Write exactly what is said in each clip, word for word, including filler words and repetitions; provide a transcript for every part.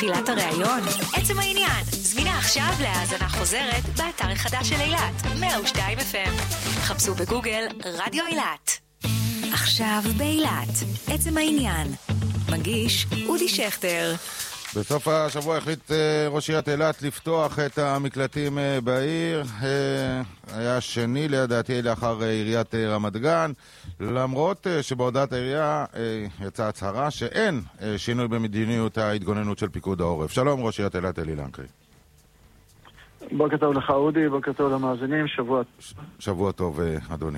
תחילת הראיון? עצם העניין. זמינה עכשיו להאזנה חוזרת באתר החדש של אילת, מאה ושתיים אף אם. חפשו בגוגל רדיו אילת. עכשיו באילת. עצם העניין. מגיש אודי שכטר. בסוף השבוע החליט ראש עיריית אילת לפתוח את המקלטים בעיר. היה שני לדעתי לאחר עיריית רמת גן, למרות שבהודעת העירייה יצאה הצהרה שאין שינוי במדיניות ההתגוננות של פיקוד העורף. שלום ראש עיריית אילת אלי לנקרי. בוקר טוב לך אודי, בוקר טוב למאזינים, שבוע שבוע טוב אדוני.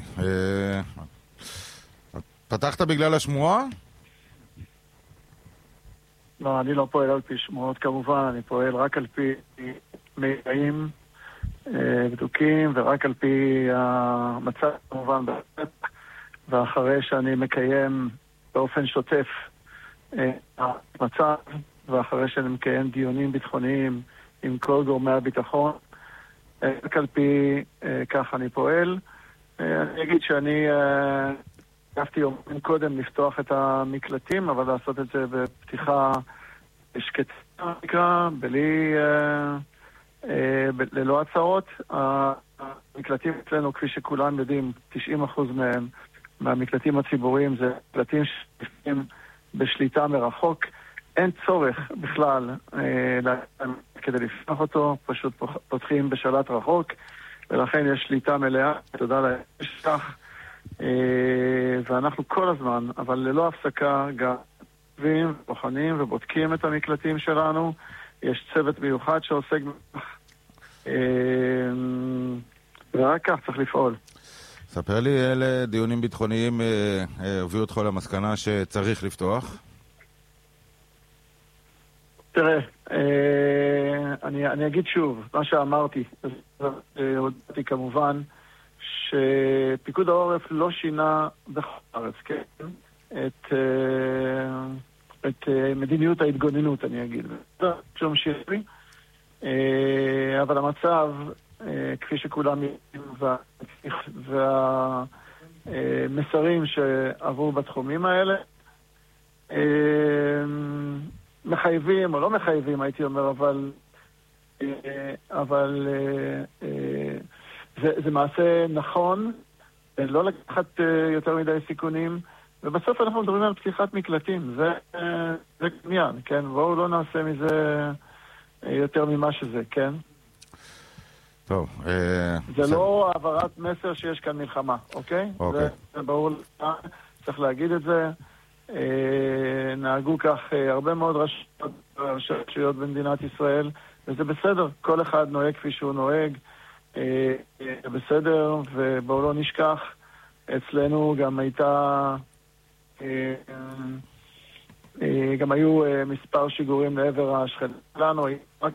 פתחת בגלל השמועה? לא, אני לא פועל על פי שמועות כמובן, אני פועל רק על פי מידעים בדוקים ורק על פי המצב כמובן בשטח, ואחרי שאני מקיים באופן שוטף המצב, ואחרי שאני מקיים דיונים ביטחוניים עם כל גורמי הביטחון, רק על פי כך אני פועל. אני אגיד שאני הגפתי יום קודם לפתוח את המקלטים, אבל לעשות את זה בפתיחה שקטה, נקרא, בלי, אה, אה, ב- ללא הצעות. המקלטים אצלנו, כפי שכולם יודעים, תשעים אחוז מהם, מהמקלטים הציבוריים, זה מקלטים שנפתחים בשליטה מרחוק. אין צורך בכלל אה, כדי לפתוח אותו, פשוט פותחים בשלט רחוק, ולכן יש שליטה מלאה, תודה לשך. ואנחנו כל הזמן, אבל ללא הפסקה, גם בוחנים ובודקים את המקלטים שלנו. יש צוות מיוחד שעוסק בכך, ורק כך צריך לפעול. ספר לי, אלה דיונים ביטחוניים הביאו אותך למסקנה שצריך לפתוח? תראה, אני, אני אגיד שוב, מה שאמרתי, הודעתי כמובן, שפיקוד העורף לא שינה בכל הארץ, כן? את, את מדיניות ההתגוננות, אני אגיד. שום שירי. אבל המצב, כפי שכולם יודעים, והמסרים שעברו בתחומים האלה, מחייבים או לא מחייבים, הייתי אומר, אבל אבל זה, זה מעשה נכון, לא לקחת יותר מדי סיכונים, ובסוף אנחנו מדברים על פתיחת מקלטים. זה, זה עניין, כן? בואו לא נעשה מזה יותר ממה שזה, כן? טוב. זה לא העברת מסר שיש כאן מלחמה, אוקיי? אוקיי. זה ברור, צריך להגיד את זה. נהגו כך הרבה מאוד רשויות במדינת ישראל, וזה בסדר, כל אחד נוהג כפי שהוא נוהג, זה בסדר, ובואו לא נשכח, אצלנו גם הייתה, גם היו מספר שיגורים לעבר השכנים שלנו,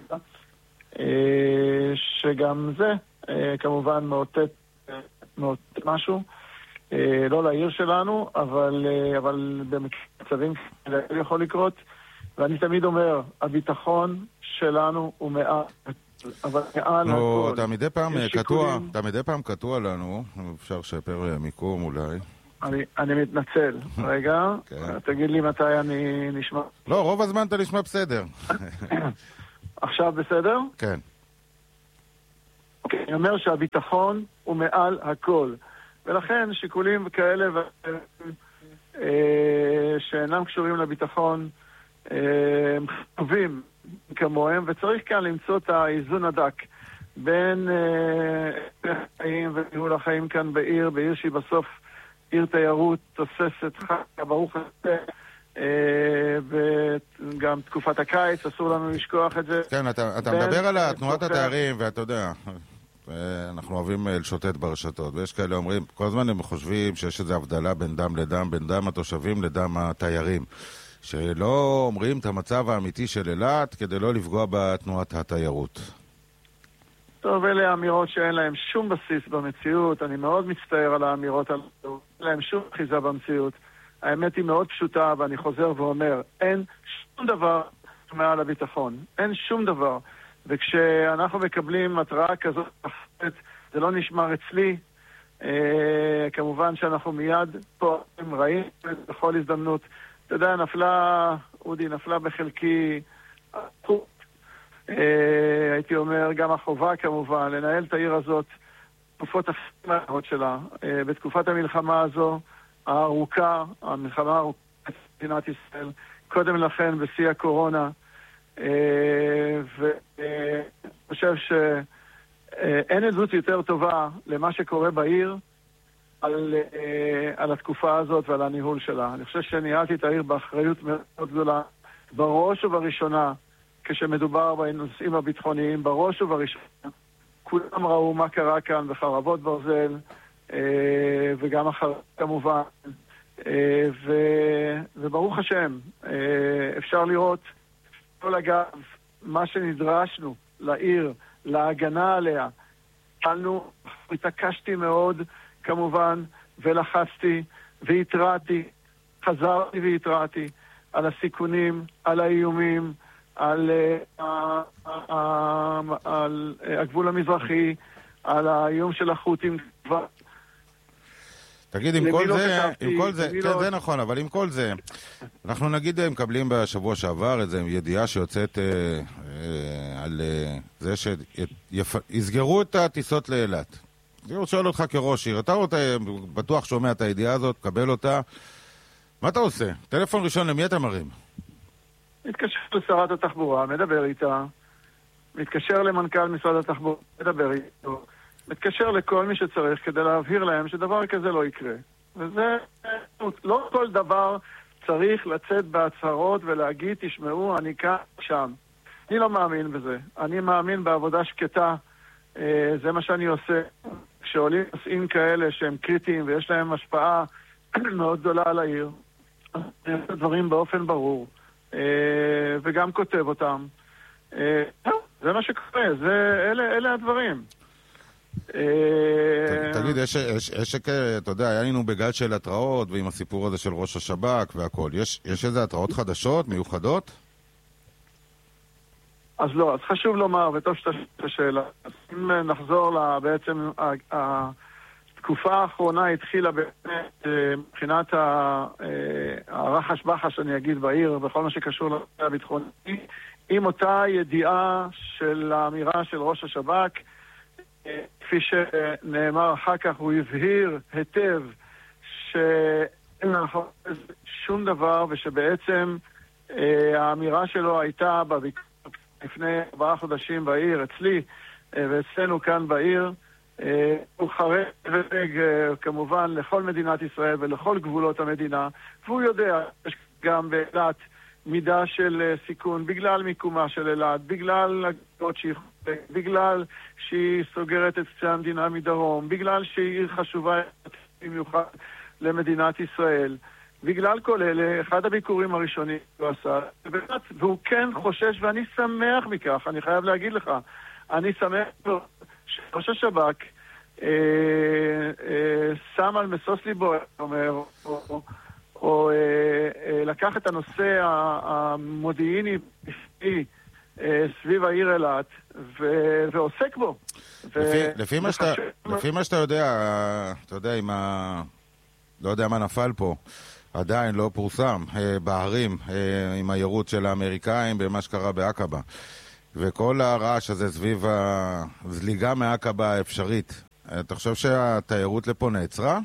שגם זה כמובן מאותת, מאותת משהו, לא לעיר שלנו, אבל, אבל במצבים כאלה יכול לקרות, ואני תמיד אומר, הביטחון שלנו הוא מעל, אבל מעל הכל. אתה מדי פעם קטוע, אתה מדי פעם קטוע לנו, אפשר לשפר מיקום אולי. אני, אני מתנצל. רגע, תגיד לי מתי אני נשמע. לא, רוב הזמן אתה נשמע בסדר. עכשיו בסדר? כן. אוקיי, אני אומר שהביטחון הוא מעל הכל. ולכן שיקולים כאלה שאינם קשורים לביטחון הם חשובים כמוהם, וצריך כאן למצוא את האיזון הדק בין החיים וניהול החיים כאן בעיר, בעיר שהיא בסוף עיר תיירות תוססת חכה, ברוך השם, וגם תקופת הקיץ, אסור לנו לשכוח את זה. כן, אתה, אתה מדבר על תנועת התיירים, ואתה יודע, אנחנו אוהבים לשוטט ברשתות, ויש כאלה אומרים, כל הזמן הם חושבים שיש איזו הבדלה בין דם לדם, בין דם התושבים לדם התיירים, שלא אומרים את המצב האמיתי של אילת כדי לא לפגוע בתנועת התיירות. טוב, אלה האמירות שאין להם שום בסיס במציאות, אני מאוד מצטער על האמירות האלה, אין להם שום חיזה במציאות. האמת היא מאוד פשוטה, ואני חוזר ואומר, אין שום דבר מעל הביטחון, אין שום דבר. וכשאנחנו מקבלים התראה כזאת, זה לא נשמר אצלי, אה, כמובן שאנחנו מיד פה ראים בכל הזדמנות. אתה יודע, נפלה, אודי, נפלה בחלקי הייתי אומר גם החובה כמובן, לנהל את העיר הזאת תקופות הפעמות שלה. בתקופת המלחמה הזו, הארוכה, המלחמה הארוכה במדינת ישראל, קודם לכן בשיא הקורונה, ואני חושב שאין עדות יותר טובה למה שקורה בעיר על, על התקופה הזאת ועל הניהול שלה. אני חושב שניהלתי את העיר באחריות מאוד גדולה, בראש ובראשונה, כשמדובר בנושאים הביטחוניים, בראש ובראשונה. כולם ראו מה קרה כאן בחרבות ברזל, וגם אחר כמובן. ו, וברוך השם, אפשר לראות כל אגב מה שנדרשנו לעיר, להגנה עליה. התחלנו, התעקשתי מאוד כמובן, ולחצתי והתרעתי, חזרתי והתרעתי על הסיכונים, על האיומים, על, uh, uh, uh, uh, על uh, הגבול המזרחי, על האיום של החות'ים. תגיד, עם כל זה, עם כל זה, כן, זה נכון, אבל עם כל זה, אנחנו נגיד מקבלים בשבוע שעבר איזו ידיעה שיוצאת אה, אה, על אה, זה שיסגרו את הטיסות לאילת. אני רוצה לשאול אותך כראש עיר, אתה בטוח שומע את הידיעה הזאת, קבל אותה, מה אתה עושה? טלפון ראשון, למי אתה מרים? מתקשר לשרת התחבורה, מדבר איתה, מתקשר למנכ"ל משרד התחבורה, מדבר איתו, מתקשר לכל מי שצריך כדי להבהיר להם שדבר כזה לא יקרה. וזה, לא כל דבר צריך לצאת בהצהרות ולהגיד, תשמעו, אני כאן שם. אני לא מאמין בזה. אני מאמין בעבודה שקטה. זה מה שאני עושה. כשעולים נושאים כאלה שהם קריטיים ויש להם השפעה מאוד גדולה על העיר, אני עושה דברים באופן ברור. וגם כותב אותם. זה מה שקורה. אלה, אלה הדברים. תגיד, יש, אתה יודע, היינו בגל של התראות ועם הסיפור הזה של ראש השב"כ והכל, יש איזה התראות חדשות, מיוחדות? אז לא, אז חשוב לומר, וטוב שאתה שואל את השאלה, אם נחזור בעצם, התקופה האחרונה התחילה באמת מבחינת הרחש בחש, אני אגיד, בעיר, בכל מה שקשור לנושא הביטחוני, עם אותה ידיעה של האמירה של ראש השב"כ, כפי שנאמר אחר כך, הוא הבהיר היטב שאין מאחורי שום דבר, ושבעצם האמירה שלו הייתה בביקור לפני ארבעה חודשים בעיר, אצלי ואצלנו כאן בעיר, הוא חרד כמובן לכל מדינת ישראל ולכל גבולות המדינה, והוא יודע, יש גם באילת מידה של סיכון בגלל מיקומה של אילת, בגלל הגבולות שהיא חושבת, בגלל שהיא סוגרת את קצה המדינה מדרום, בגלל שהיא חשובה במיוחד למדינת ישראל. בגלל כל אלה, אחד הביקורים הראשונים הוא עשה, והוא כן חושש, ואני שמח מכך, אני חייב להגיד לך, אני שמח שראש השב"כ אה, אה, שם על משוש ליבו, אומר, או, או, או אה, אה, לקח את הנושא המודיעיני אה, סביב העיר אילת, ו- ועוסק בו. לפי, ו- לפי, מה שאתה, לפי מה שאתה יודע, אתה יודע, עם ה... לא יודע מה נפל פה, עדיין לא פורסם, בערים, עם היירוט של האמריקאים במה שקרה בעקבה. וכל הרעש הזה סביב הזליגה מעקבה האפשרית, אתה חושב שהתיירות לפה נעצרה?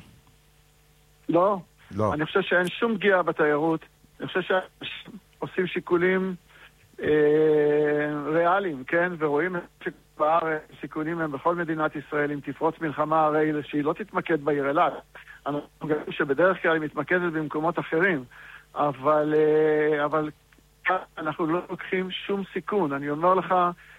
לא. לא. אני חושב שאין שום פגיעה בתיירות. אני חושב שעושים שיקולים אה, ריאליים, כן? ורואים שבארץ סיכונים הם בכל מדינת ישראל, אם תפרוץ מלחמה הרי שהיא לא תתמקד בעיר אילת. אנחנו יודעים שבדרך כלל היא מתמקדת במקומות אחרים, אבל, אבל אנחנו לא לוקחים שום סיכון. אני אומר לך